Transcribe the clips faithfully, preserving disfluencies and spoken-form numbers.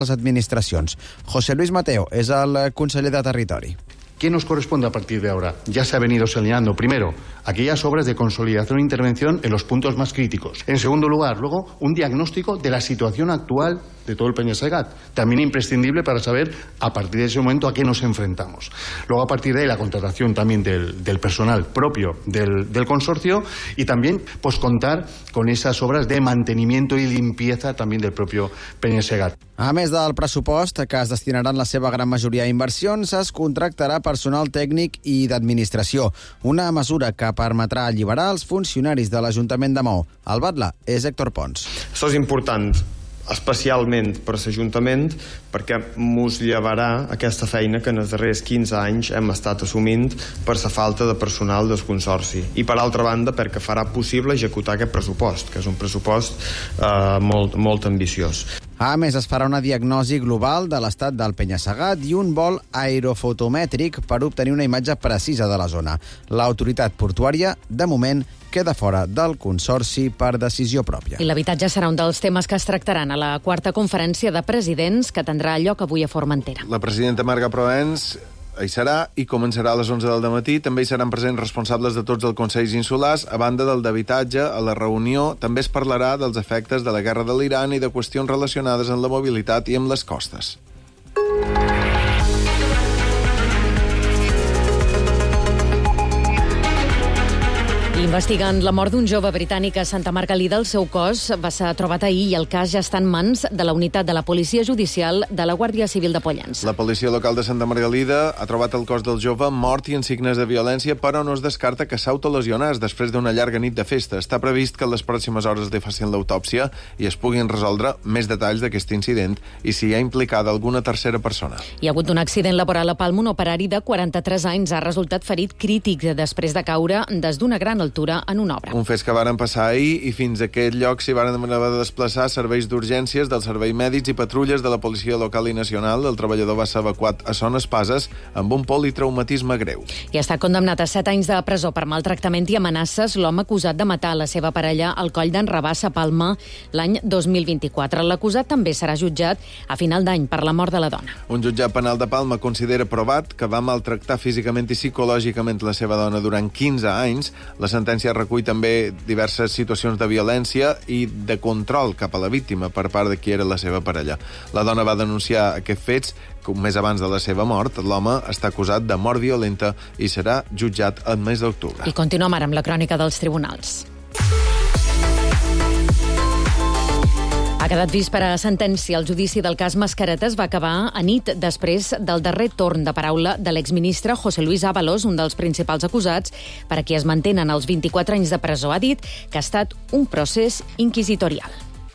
les administracions. José Luis Mateo és el conseller de Territori. ¿Qué nos corresponde a partir de ahora? Ya se ha venido señalando, primero, aquellas obras de consolidación e intervención en los puntos más críticos. En segundo lugar, luego, un diagnóstico de la situación actual de todo el Peña-Segat, también imprescindible para saber a partir de ese momento a qué nos enfrentamos. Luego, a partir de ahí, la contratación también del, del personal propio del, del consorcio y también pues, contar con esas obras de mantenimiento y limpieza también del propio Peña-Segat. A més del pressupost, que es destinarà en la seva gran majoria a inversions, es contractarà personal tècnic i d'administració, una mesura que permetrà alliberar els funcionaris de l'Ajuntament de Maó. El batlle és Héctor Pons. Això és important, especialment per l'Ajuntament, perquè mos llevarà aquesta feina que en els darrers quinze anys hem estat assumint per la falta de personal del Consorci. I, per altra banda, perquè farà possible executar aquest pressupost, que és un pressupost eh, molt, molt ambiciós. A més, es farà una diagnosi global de l'estat del Peña-Segat i un vol aerofotomètric per obtenir una imatge precisa de la zona. L'autoritat portuària, de moment, queda fora del Consorci per decisió pròpia. I l'habitatge serà un dels temes que es tractaran a la quarta conferència de presidents que tindrà lloc avui a Formentera. La presidenta Marga Proens hi serà i començarà a les onze del matí. També hi seran presents responsables de tots els consells insulars. A banda del d'habitatge, a la reunió també es parlarà dels efectes de la guerra de l'Iran i de qüestions relacionades amb la mobilitat i amb les costes. Investigant la mort d'un jove britànic a Santa Margalida, el seu cos va ser trobat ahir i el cas ja està en mans de la unitat de la Policia Judicial de la Guàrdia Civil de Pollença. La policia local de Santa Margalida ha trobat el cos del jove mort i en signes de violència, però no es descarta que s'autolesionés després d'una llarga nit de festa. Està previst que en les pròximes hores li facin l'autòpsia i es puguin resoldre més detalls d'aquest incident i si hi ha implicada alguna tercera persona. Hi ha hagut un accident laboral a Palma. Un operari de quaranta-tres anys ha resultat ferit crític després de caure des d'una gran altura en una obra. Un fet que varen passar ahir i fins a aquest lloc s'hi varen haver de desplaçar serveis d'urgències del Servei Mèdics i patrulles de la Policia Local i Nacional. El treballador va ser evacuat a Son Espases amb un politraumatisme greu. I està condemnat a set anys de presó per maltractament i amenaces l'home acusat de matar la seva parella al Coll d'en Rabassa, a Palma, l'any dos mil vint-i-quatre. L'acusat també serà jutjat a final d'any per la mort de la dona. Un jutjat penal de Palma considera provat que va maltractar físicament i psicològicament la seva dona durant quinze anys. La sentència recull també diverses situacions de violència i de control cap a la víctima per part de qui era la seva parella. La dona va denunciar aquests fets un mes abans de la seva mort. L'home està acusat de mort violenta i serà jutjat el mes d'octubre. I continuem ara amb la crònica dels tribunals. Ha quedat vist per a sentència. El judici del cas Mascaretes va acabar a nit després del darrer torn de paraula de l'exministre José Luis Ábalos, un dels principals acusats, per a qui es mantenen els vint-i-quatre anys de presó. Ha dit que ha estat un procés inquisitorial.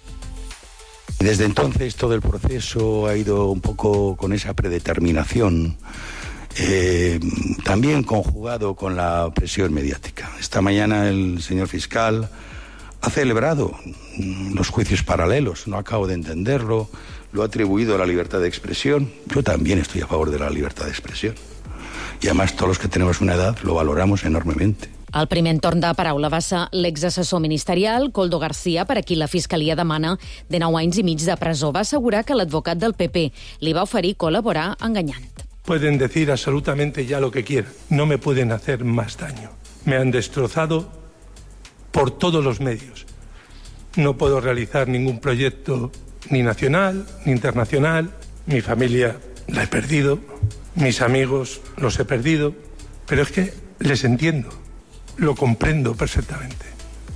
Desde entonces todo el proceso ha ido un poco con esa predeterminación, eh, también conjugado con la presión mediática. Esta mañana el señor fiscal ha celebrado los juicios paralelos, no acabo de entenderlo, lo ha atribuido a la libertad de expresión. Yo también estoy a favor de la libertad de expresión. Y además todos los que tenemos una edad lo valoramos enormemente. El primer torn de paraula va ser l'exassessor ministerial, Koldo García, per a qui la Fiscalia demana de nou anys i mig de presó. Va assegurar que l'advocat del P P li va oferir col·laborar enganyant. Pueden decir absolutamente ya lo que quieran. No me pueden hacer más daño. Me han destrozado por todos los medios. No puedo realizar ningún proyecto ni nacional, ni internacional. Mi familia la he perdido, mis amigos los he perdido, pero es que les entiendo, lo comprendo perfectamente.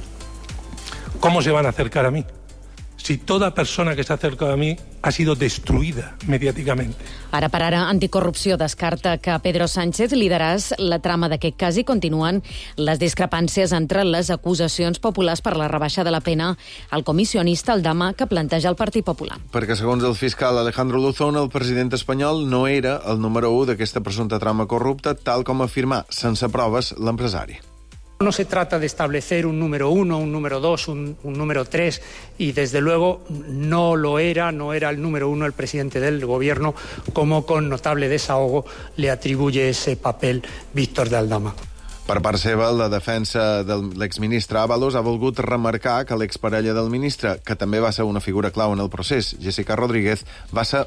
¿Cómo se van a acercar a mí? Si toda persona que s'ha acercado a mi ha sido destruïda mediàticament. Ara per ara, Anticorrupció descarta que Pedro Sánchez lideràs la trama d'aquest cas i continuen les discrepàncies entre les acusacions populars per la rebaixa de la pena al comissionista Aldama que planteja el Partit Popular. Perquè, segons el fiscal Alejandro Luzón, el president espanyol no era el número u d'aquesta presumpta trama corrupta, tal com afirmà, sense proves, l'empresari. No se trata de establecer un número uno, un número dos, un, un número tres, y desde luego no lo era, no era el número uno el presidente del gobierno, como con notable desahogo le atribuye ese papel Víctor de Aldama. Per part seva, la defensa de l'exministre Ábalos ha volgut remarcar que l'exparella del ministre, que també va ser una figura clau en el procés, Jessica Rodríguez, va ser